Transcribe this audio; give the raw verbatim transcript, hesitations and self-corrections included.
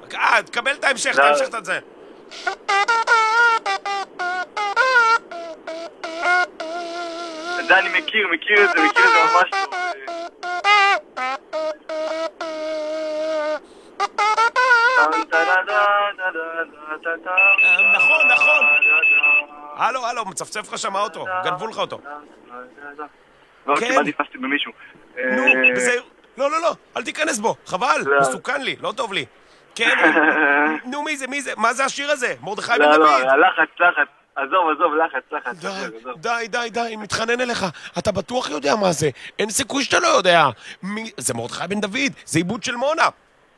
אה, תקבל את ההמשך, את ההמשך את זה. זה אני מכיר, מכיר את זה, מכיר את זה ממש טוב. נכון, נכון. הלו, הלו, מצפצף לך שם האוטו, גנבו לך אותו. לא, כן. כמעט נפסתי במישהו. נו, בזהיר. לא, לא, לא, אל תיכנס בו, חבל, מסוכן לי, לא טוב לי. כן, נו, מי זה, מי זה, מה זה השיר הזה? מרדכי בן לא, דוד. לא, לחץ, לחץ. עזוב, עזוב, לחץ, לחץ. די, די, די, מתחנן אליך. אתה בטוח יודע מה זה. אין סיכוי שאתה לא יודע. מי... זה מרדכי בן דוד, זה עיבוד של מונה.